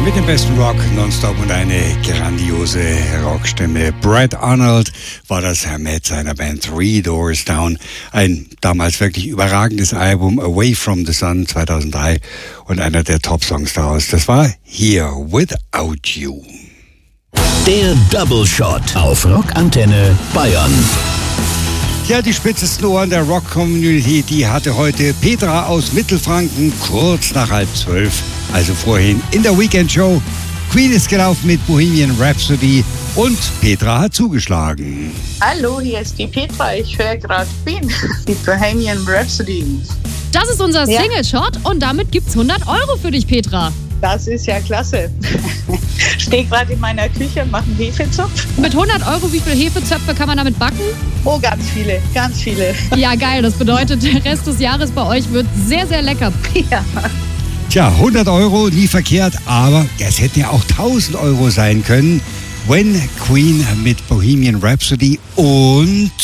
mit dem besten Rock nonstop und eine grandiose Rockstimme. Brad Arnold war das mit seiner Band Three Doors Down. Ein damals wirklich überragendes Album, Away from the Sun 2003, und einer der Top-Songs daraus. Das war Here Without You. Der Double Shot auf Rockantenne Bayern. Ja, die spitzesten Ohren der Rock-Community, die hatte heute Petra aus Mittelfranken kurz nach 11:30. Also vorhin in der Weekend-Show. Queen ist gelaufen mit Bohemian Rhapsody und Petra hat zugeschlagen. Hallo, hier ist die Petra. Ich höre gerade Queen mit Bohemian Rhapsody. Das ist unser Single-Shot und damit gibt's 100 € für dich, Petra. Das ist ja klasse. Stehe gerade in meiner Küche, mache einen Hefezopf. Mit 100 €, wie viele Hefezöpfe kann man damit backen? Oh, ganz viele, ganz viele. Ja, geil. Das bedeutet, der Rest des Jahres bei euch wird sehr, sehr lecker. Ja. Tja, 100 €, nie verkehrt, aber es hätten ja auch 1.000 € sein können. When Queen mit Bohemian Rhapsody und